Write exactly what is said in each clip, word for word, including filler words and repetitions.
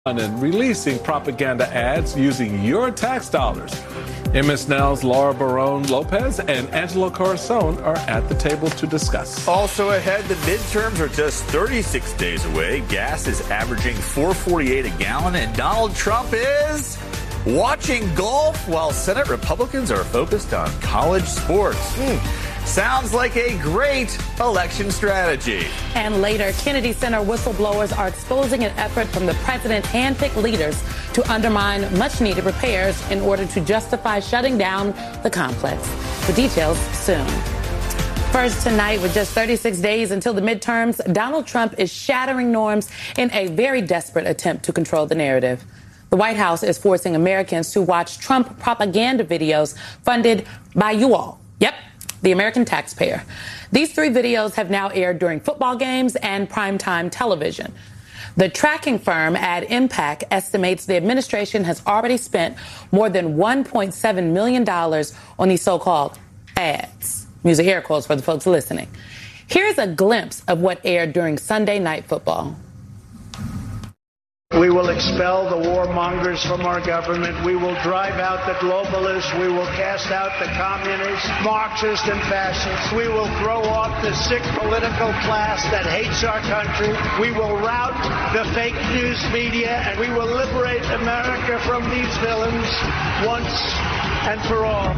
and releasing propaganda ads using your tax dollars. M S Now's Laura Barone Lopez and Angelo Corazon are at the table to discuss. Also ahead, the midterms are just thirty-six days away. Gas is averaging four forty-eight a gallon, and Donald Trump is watching golf while Senate Republicans are focused on college sports. Hmm. Sounds like a great election strategy. And later, Kennedy Center whistleblowers are exposing an effort from the president's handpicked leaders to undermine much-needed repairs in order to justify shutting down the complex. The details soon. First tonight, with just thirty-six days until the midterms, Donald Trump is shattering norms in a very desperate attempt to control the narrative. The White House is forcing Americans to watch Trump propaganda videos funded by you all. Yep, the American taxpayer. These three videos have now aired during football games and primetime television. The tracking firm Ad Impact estimates the administration has already spent more than one point seven million dollars on these so-called ads. Music air quotes for the folks listening. Here's a glimpse of what aired during Sunday Night Football. We will expel the warmongers from our government. We will drive out the globalists. We will cast out the communists, Marxists, and fascists. We will throw off the sick political class that hates our country. We will rout the fake news media, and we will liberate America from these villains once and for all.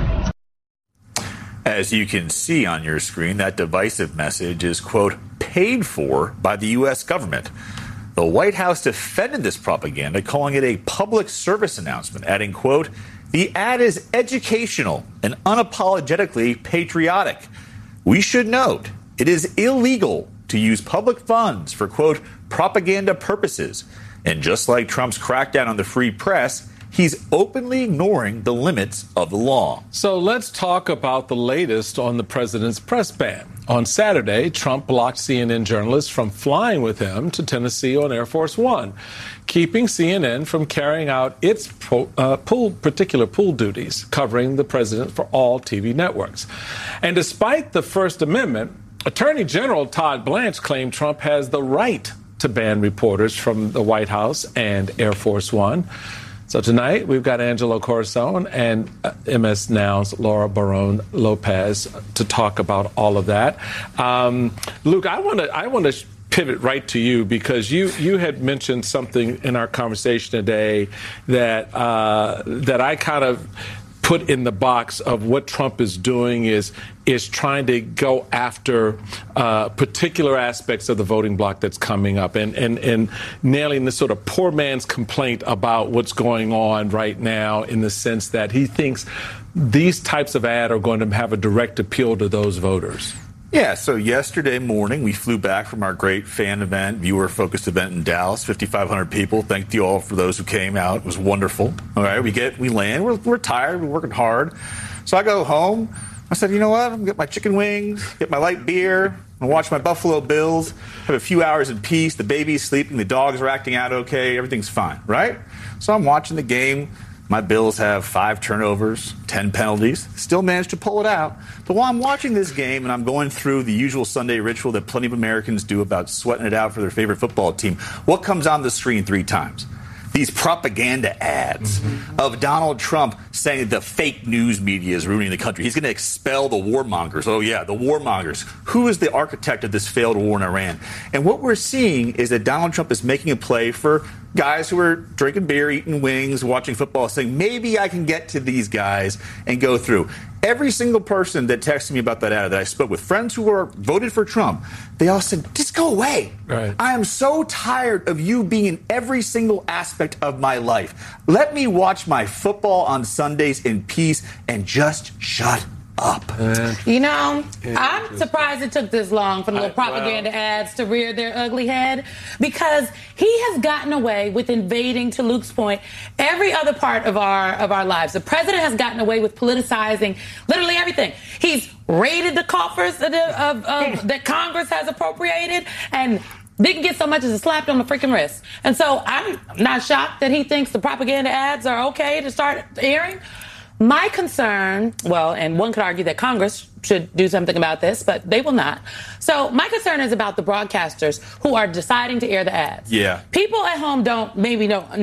As you can see on your screen, that divisive message is, quote, paid for by the U S government. The White House defended this propaganda, calling it a public service announcement, adding, quote, the ad is educational and unapologetically patriotic. We should note it is illegal to use public funds for, quote, propaganda purposes. And just like Trump's crackdown on the free press, he's openly ignoring the limits of the law. So let's talk about the latest on the president's press ban. On Saturday, Trump blocked C N N journalists from flying with him to Tennessee on Air Force One, keeping C N N from carrying out its pro, uh, pool, particular pool duties, covering the president for all T V networks. And despite the First Amendment, Attorney General Todd Blanche claimed Trump has the right to ban reporters from the White House and Air Force One. So tonight, we've got Angelo Corazon and M S Now's Laura Barone Lopez to talk about all of that. Um, Luke, I want to I want to pivot right to you because you you had mentioned something in our conversation today that uh, that I kind of put in the box of what Trump is doing is is trying to go after uh, particular aspects of the voting bloc that's coming up and, and, and nailing this sort of poor man's complaint about what's going on right now in the sense that he thinks these types of ads are going to have a direct appeal to those voters. Yeah, so yesterday morning, we flew back from our great fan event, viewer-focused event in Dallas, fifty-five hundred people. Thank you all for those who came out. It was wonderful. All right, we get, we land. We're, we're tired. We're working hard. So I go home. I said, you know what? I'm going to get my chicken wings, get my light beer, and watch my Buffalo Bills, have a few hours in peace. The baby's sleeping. The dogs are acting out okay. Everything's fine, right? So I'm watching the game. My Bills have five turnovers, ten penalties, still managed to pull it out. But while I'm watching this game and I'm going through the usual Sunday ritual that plenty of Americans do about sweating it out for their favorite football team, what comes on the screen three times? These propaganda ads mm-hmm. of Donald Trump saying that the fake news media is ruining the country. He's going to expel the warmongers. Oh, yeah, the warmongers. Who is the architect of this failed war in Iran? And what we're seeing is that Donald Trump is making a play for guys who are drinking beer, eating wings, watching football, saying, maybe I can get to these guys and go through. Every single person that texted me about that ad that I spoke with, friends who were voted for Trump, they all said, just go away. Right. I am so tired of you being in every single aspect of my life. Let me watch my football on Sundays in peace and just shut up. You know, I'm surprised it took this long for the little propaganda well, ads to rear their ugly head because he has gotten away with invading, to Luke's point, every other part of our of our lives. The president has gotten away with politicizing literally everything. He's raided the coffers of, of, of that Congress has appropriated and didn't get so much as a slap on the freaking wrist. And so I'm not shocked that he thinks the propaganda ads are okay to start airing. My concern, well, and one could argue that Congress should do something about this, but they will not. So my concern is about the broadcasters who are deciding to air the ads. Yeah. People at home don't maybe know